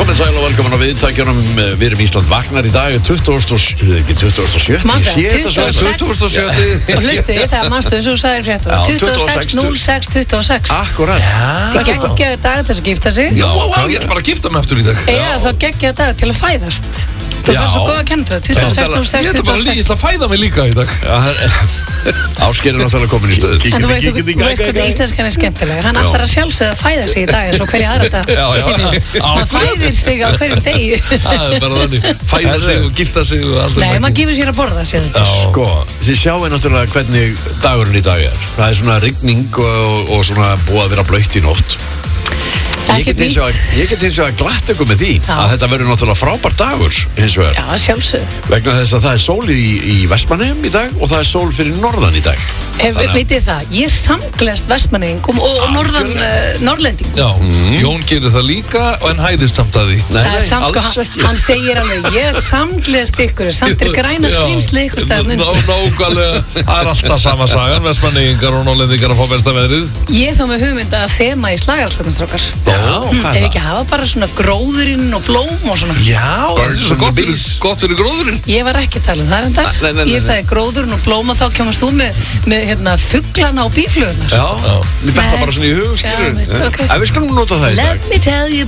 Komið sæl og velkomin á viðtækjunum. Við erum Ísland vaknar í dag 27. Manstu, 27. Og hlustið, það manstu eins og þú sagðir fréttur 26.06.26. Akkurat. Það geggjaði dag til að gifta sig. Já, ég ætla bara að gifta mig aftur í dag. Eða þá geggjaði dag til að fæðast. Þú fær svo góða kennitölu, 26.06.26. Ég ætla að fæða mig líka í dag. Ásgeir er náttúrulega komin í stöðu. En þú veist hvernig íslenskan er skemmtilega. Hann ætlar að sjálfsögða að fæða sig í dag eins og hverja aðra dag. Hann fæðir sig á hverjum degi. Það er bara þannig. Fæða sig og gifta sig og allt. Nei, maður gefur sér að borða sér þetta. Sko, þið sjáu náttúrulega hvernig dagurinn í dag er. Það er svona rigning og svona búið að vera blautt í nótt. Ég get eins og að glatt ykkur með því að þetta verður náttúrulega frábær dagur hins vegar. Já, sjálfsögðu. Vegna þess að það er sól í Vestmannaeyjum í dag og það er sól fyrir norðan í dag. Vitið það, ég samgleðst Vestmannaeyingum og norrlendingum. Já, Jón gerir það líka en hæðist samt að því. Nei, alls ekki. Hann segir alveg, ég samgleðst ykkur, samt er græna skrimsli ykkur staðnum. Nákvæmlega, það er alltaf sama sagan, Vestmannaeyingar og norrlendingar að fá besta veðrið. Ég þá með hugmynd að þema í slagararsveitarstrákar. Ef ekki hafa bara svona gróðurinn og blóm og svona. Já, það er svo gott fyrir gróðurinn. Ég var ekki að tala það er endar. Ég sagði gróðurinn og blóm og þá kemast þú með fuglana og bíflugunar. Já, mér betta bara svona í hug, skilur. Okay. En við skulum nota það í dag. Let me tell you